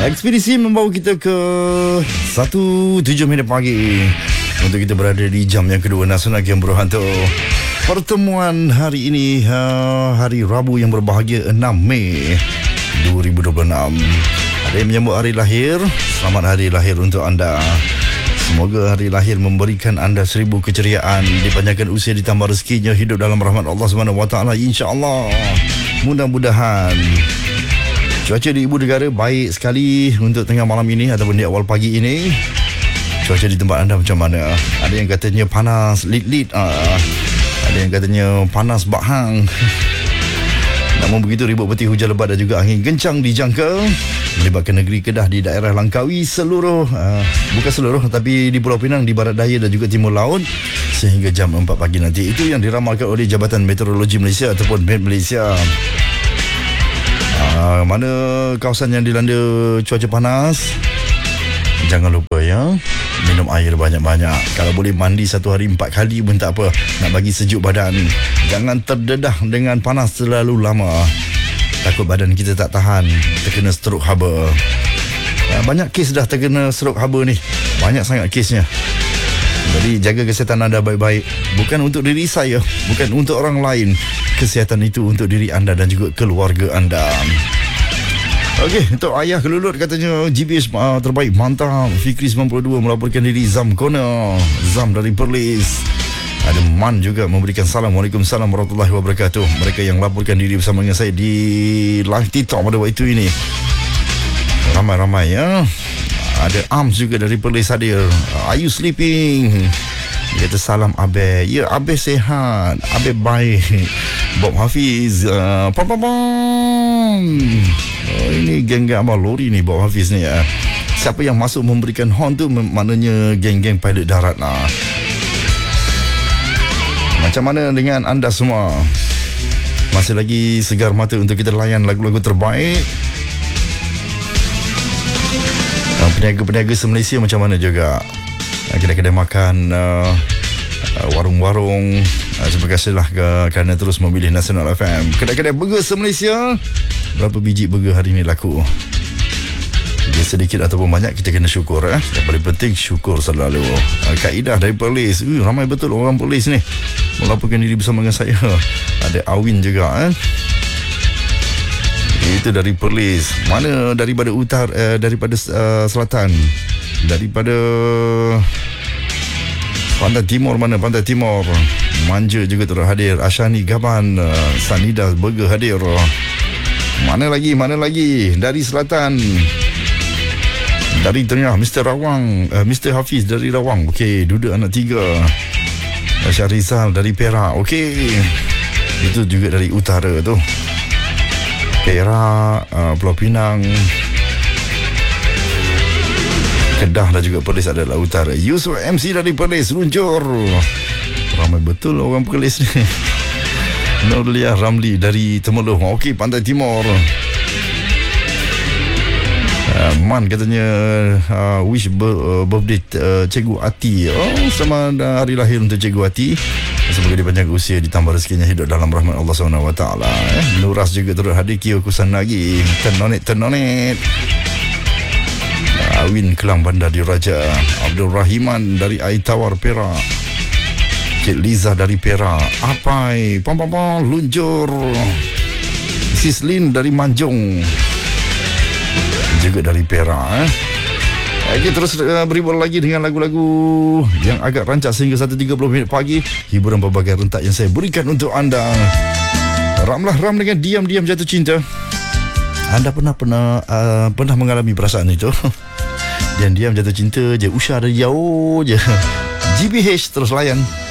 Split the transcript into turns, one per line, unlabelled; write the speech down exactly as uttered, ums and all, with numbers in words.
Ekspedisi membawa kita ke satu tujuh minit pagi untuk kita berada di jam yang kedua Nasional Game Berhantu. Pertemuan hari ini hari Rabu yang berbahagia enam Mei dua ribu dua puluh enam. Ada yang menyambut hari lahir. Selamat hari lahir untuk anda. Semoga hari lahir memberikan anda seribu keceriaan, dipanjangkan usia, ditambah rezekinya, hidup dalam rahmat Allah Subhanahu Wa Taala, insya-Allah. Mudah-mudahan. Cuaca di ibu negara baik sekali untuk tengah malam ini ataupun di awal pagi ini. Cuaca di tempat anda macam mana? Ada yang katanya panas lit-lit, uh, ada yang katanya panas bahang. Namun begitu, ribut peti hujan lebat dan juga angin kencang dijangka melibatkan negeri Kedah di daerah Langkawi seluruh, uh, bukan seluruh tapi di Pulau Pinang, di barat daya dan juga timur laut sehingga jam empat pagi nanti. Itu yang diramalkan oleh Jabatan Meteorologi Malaysia ataupun Met Malaysia. Uh, mana kawasan yang dilanda cuaca panas, jangan lupa ya, minum air banyak-banyak. Kalau boleh mandi satu hari empat kali pun tak apa, nak bagi sejuk badan. Jangan terdedah dengan panas terlalu lama, takut badan kita tak tahan, terkena strok haba. uh, Banyak kes dah terkena strok haba ni, banyak sangat kesnya. Jadi jaga kesihatan anda baik-baik. Bukan untuk diri saya, bukan untuk orang lain. Kesihatan itu untuk diri anda dan juga keluarga anda. Okey, untuk ayah kelulut katanya G P S uh, terbaik, mantap. Fikri sembilan puluh dua melaporkan diri. Zam Kona, Zam dari Perlis. Ada Man juga memberikan salam. Waalaikumsalam warahmatullahi wabarakatuh. Mereka yang laporkan diri bersama dengan saya di live TikTok pada waktu ini ramai-ramai ya. Ada Arms juga dari Perlis hadir. Are you sleeping? Dia kata salam Abe. Ya, Abe sehat, Abe baik. Bob Hafiz, uh, pam pam pam. Oh, ini geng-geng abang lori ni, Bob Hafiz ni ya. Siapa yang masuk memberikan horn tu maknanya geng-geng pilot darat lah. Macam mana dengan anda semua? Masih lagi segar mata untuk kita layan lagu-lagu terbaik? Peniaga-peniaga se-Malaysia macam mana juga? Kedai-kedai makan, uh, uh, warung-warung, uh, terima kasihlah ke, kerana terus memilih Nasional F M. Kedai-kedai burger se-Malaysia, berapa biji burger hari ini laku? Dia sedikit ataupun banyak, kita kena syukur. eh? Yang paling penting syukur selalu. uh, Kaedah dari Perlis. uh, Ramai betul orang Perlis ni melaporkan diri bersama dengan saya. Ada Awin juga. eh? Itu dari Perlis. Mana daripada utara, uh, daripada uh, selatan, daripada Pantai Timur, mana Pantai Timur, Manja juga terus hadir. Ashani Gaban, uh, Sanida Burger hadir. Mana lagi, mana lagi dari selatan, dari tengah Mister Rawang, uh, Mister Hafiz dari Rawang. Okey, Duda anak tiga. Syahrizal dari Perak. Okey, itu juga dari utara tu, Perak, uh, Pulau Pinang, Kedah dan juga Perlis adalah utara. Yusuf M C dari Perlis luncur. Ramai betul orang Perlis ni. Nurliah Ramli dari Temeloh. Okey, Pantai Timur. uh, Man katanya uh, wish ber, uh, birthday uh, Cikgu Ati. Oh, selamat hari lahir untuk Cikgu Ati. Semoga dipanjangkan usia, ditambah rezekinya, hidup dalam rahmat Allah Subhanahu Wa Taala. eh. Nuras juga turut hadir. Kio Kusanagi, Tenonet Tenonet. Awin Kelang Bandar Diraja. Abdul Rahiman dari Aitawar Perak. Cik Liza dari Perak. Apai pam pam pam luncur. Sislin dari Manjung juga dari Perak. eh. Okey, terus uh, beribu lagi dengan lagu-lagu yang agak rancak sehingga satu tiga puluh minit pagi. Hiburan berbagai rentak yang saya berikan untuk anda. Ramlah Ram dengan Diam-Diam Jatuh Cinta. Anda pernah pernah uh, pernah mengalami perasaan itu? Diam-diam jatuh cinta je, Usha dari jauh je. G B H terus layan.